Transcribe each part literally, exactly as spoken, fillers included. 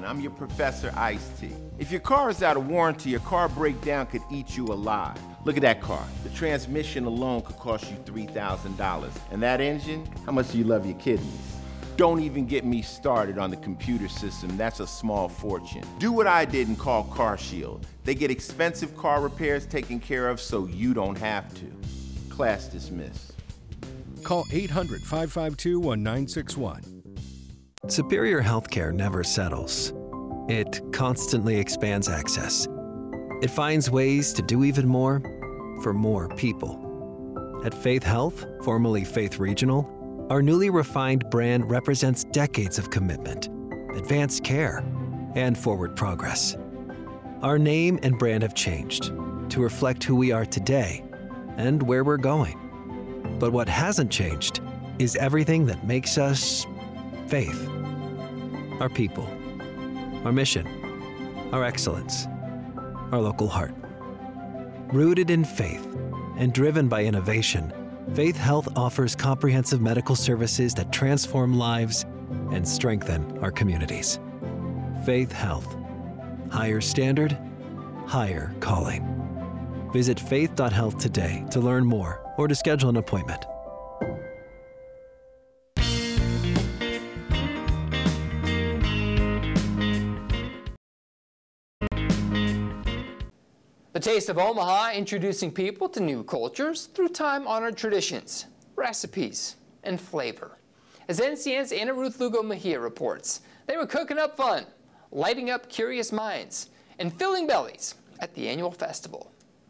I'm your Professor Ice-T. If your car is out of warranty, a car breakdown could eat you alive. Look at that car. The transmission alone could cost you three thousand dollars. And that engine, how much do you love your kidneys? Don't even get me started on the computer system. That's a small fortune. Do what I did and call CarShield. They get expensive car repairs taken care of so you don't have to. Class dismissed. Call eight hundred, five five two, one nine six one. Superior Healthcare never settles. It constantly expands access. It finds ways to do even more for more people. At Faith Health, formerly Faith Regional, our newly refined brand represents decades of commitment, advanced care, and forward progress. Our name and brand have changed to reflect who we are today and where we're going. But what hasn't changed is everything that makes us Faith. Our people, our mission, our excellence, our local heart. Rooted in faith and driven by innovation, Faith Health offers comprehensive medical services that transform lives and strengthen our communities. Faith Health. Higher standard, higher calling. Visit faith dot health today to learn more or to schedule an appointment. The Taste of Omaha, introducing people to new cultures through time-honored traditions, recipes, and flavor. As N C N's Ana Ruth Lugo Mejia reports, they were cooking up fun, lighting up curious minds, and filling bellies at the annual festival.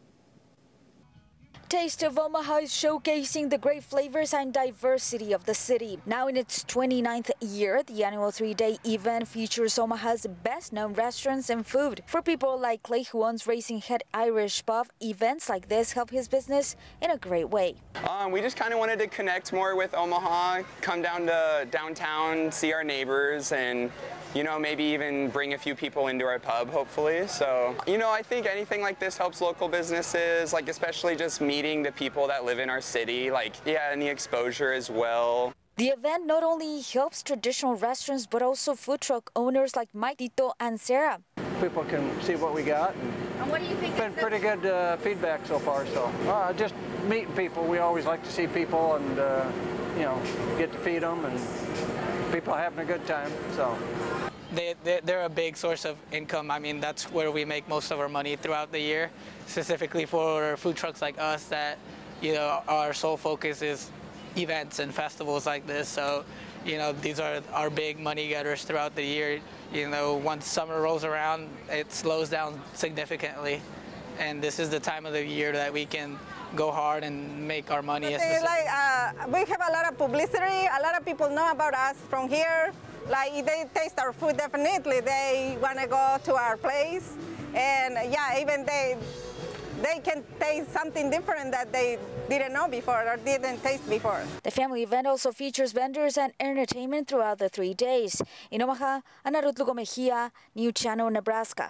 Taste of Omaha is showcasing the great flavors and diversity of the city. Now in its twenty-ninth year, the annual three-day event features Omaha's best-known restaurants and food. For people like Clay, who owns Racing Head Irish Pub, events like this help his business in a great way. Um, we just kind of wanted to connect more with Omaha, come down to downtown, see our neighbors, and you know, maybe even bring a few people into our pub, hopefully. So, you know, I think anything like this helps local businesses, like especially just meeting the people that live in our city, like, yeah, and the exposure as well. The event not only helps traditional restaurants, but also food truck owners like Mike, Tito, and Sarah. People can see what we got. And, and what do you think? It's been pretty good uh, feedback so far, so uh, just meeting people. We always like to see people and, uh, you know, get to feed them, and people are having a good time, so. They, they're a big source of income. I mean, that's where we make most of our money throughout the year, specifically for food trucks like us that, you know, our sole focus is events and festivals like this. So, you know, these are our big money getters throughout the year. You know, once summer rolls around, it slows down significantly. And this is the time of the year that we can go hard and make our money. They, like, uh, we have a lot of publicity. A lot of people know about us from here. Like, if they taste our food, definitely they want to go to our place. And yeah, even they they can taste something different that they didn't know before or didn't taste before. The family event also features vendors and entertainment throughout the three days. In Omaha, Ana Ruth Lugo Mejia, New Channel, Nebraska.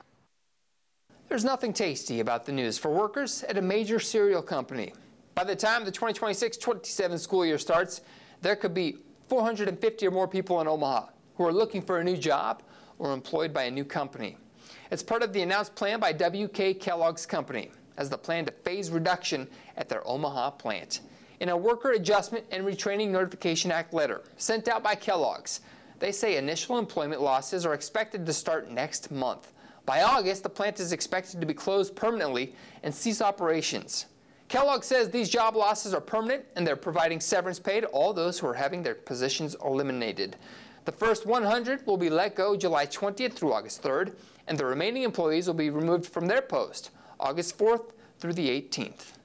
There's nothing tasty about the news for workers at a major cereal company. By the time the twenty twenty-six twenty-seven school year starts, there could be four hundred fifty or more people in Omaha who are looking for a new job or employed by a new company. It's part of the announced plan by W K Kellogg's company as the plan to phase reduction at their Omaha plant. In a Worker Adjustment and Retraining Notification Act letter sent out by Kellogg's, they say initial employment losses are expected to start next month. By August, the plant is expected to be closed permanently and cease operations. Kellogg says these job losses are permanent and they're providing severance pay to all those who are having their positions eliminated. The first one hundred will be let go July twentieth through August third, and the remaining employees will be removed from their post August fourth through the eighteenth.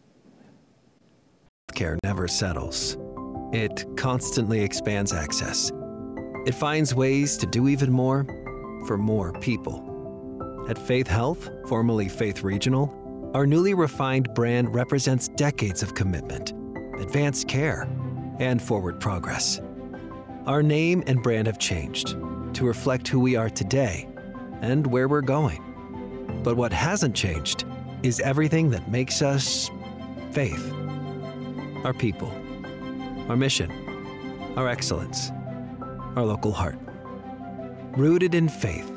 Care never settles. It constantly expands access. It finds ways to do even more for more people. At Faith Health, formerly Faith Regional, our newly refined brand represents decades of commitment, advanced care, and forward progress. Our name and brand have changed to reflect who we are today and where we're going. But what hasn't changed is everything that makes us Faith. Our people, our mission, our excellence, our local heart. Rooted in faith